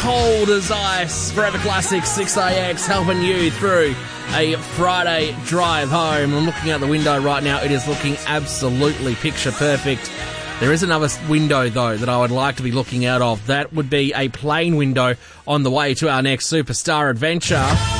Cold as Ice, Forever Classic 6AX, helping you through a Friday drive home. I'm looking out the window right now. It is looking absolutely picture perfect. There is another window, though, that I would like to be looking out of. That would be a plane window on the way to our next superstar adventure.